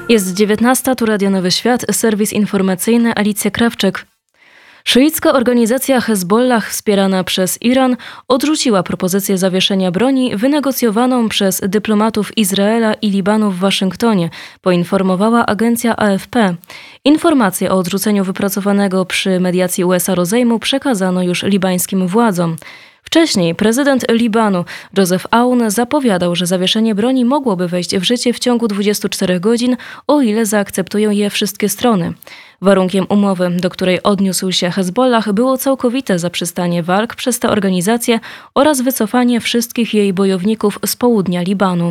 Jest 19, tu Radio Nowy Świat, serwis informacyjny, Alicja Krawczyk. Szyicka organizacja Hezbollah wspierana przez Iran odrzuciła propozycję zawieszenia broni wynegocjowaną przez dyplomatów Izraela i Libanu w Waszyngtonie, poinformowała agencja AFP. Informacje o odrzuceniu wypracowanego przy mediacji USA rozejmu przekazano już libańskim władzom. Wcześniej prezydent Libanu Joseph Aoun zapowiadał, że zawieszenie broni mogłoby wejść w życie w ciągu 24 godzin, o ile zaakceptują je wszystkie strony. Warunkiem umowy, do której odniósł się Hezbollah, było całkowite zaprzestanie walk przez tę organizację oraz wycofanie wszystkich jej bojowników z południa Libanu.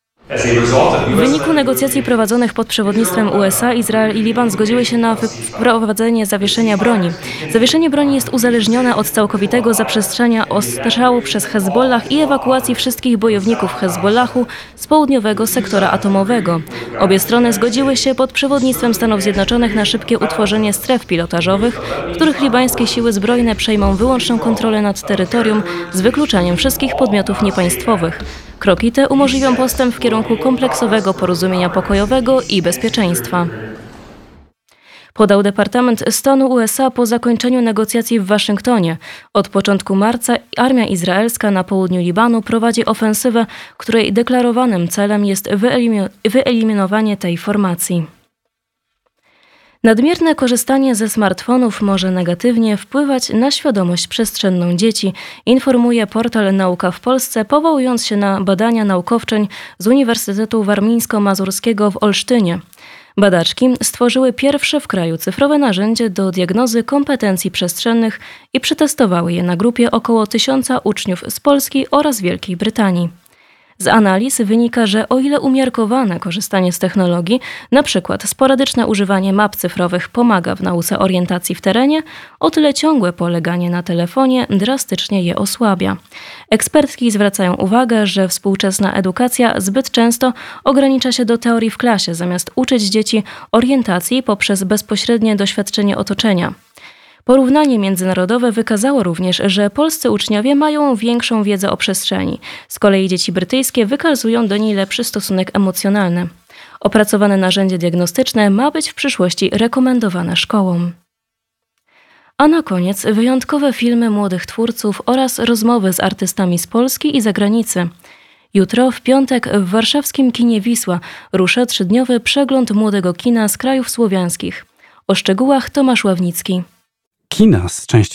W wyniku negocjacji prowadzonych pod przewodnictwem USA, Izrael i Liban zgodziły się na wprowadzenie zawieszenia broni. Zawieszenie broni jest uzależnione od całkowitego zaprzestrzenia ostrzału przez Hezbollah i ewakuacji wszystkich bojowników Hezbollahu z południowego sektora atomowego. Obie strony zgodziły się pod przewodnictwem Stanów Zjednoczonych na szybkie utworzenie stref pilotażowych, w których libańskie siły zbrojne przejmą wyłączną kontrolę nad terytorium z wykluczeniem wszystkich podmiotów niepaństwowych. Kroki te umożliwią postęp w kierunku kompleksowego porozumienia pokojowego i bezpieczeństwa. Podał Departament Stanu USA po zakończeniu negocjacji w Waszyngtonie. Od początku marca armia izraelska na południu Libanu prowadzi ofensywę, której deklarowanym celem jest wyeliminowanie tej formacji. Nadmierne korzystanie ze smartfonów może negatywnie wpływać na świadomość przestrzenną dzieci, informuje portal Nauka w Polsce, powołując się na badania naukowczyń z Uniwersytetu Warmińsko-Mazurskiego w Olsztynie. Badaczki stworzyły pierwsze w kraju cyfrowe narzędzie do diagnozy kompetencji przestrzennych i przetestowały je na grupie około 1000 uczniów z Polski oraz Wielkiej Brytanii. Z analiz wynika, że o ile umiarkowane korzystanie z technologii, np. sporadyczne używanie map cyfrowych pomaga w nauce orientacji w terenie, o tyle ciągłe poleganie na telefonie drastycznie je osłabia. Ekspertki zwracają uwagę, że współczesna edukacja zbyt często ogranicza się do teorii w klasie, zamiast uczyć dzieci orientacji poprzez bezpośrednie doświadczenie otoczenia. Porównanie międzynarodowe wykazało również, że polscy uczniowie mają większą wiedzę o przestrzeni. Z kolei dzieci brytyjskie wykazują do niej lepszy stosunek emocjonalny. Opracowane narzędzie diagnostyczne ma być w przyszłości rekomendowane szkołom. A na koniec wyjątkowe filmy młodych twórców oraz rozmowy z artystami z Polski i zagranicy. Jutro, w piątek, w warszawskim kinie Wisła rusza 3-dniowy przegląd młodego kina z krajów słowiańskich. O szczegółach Tomasz Ławnicki. Kina z części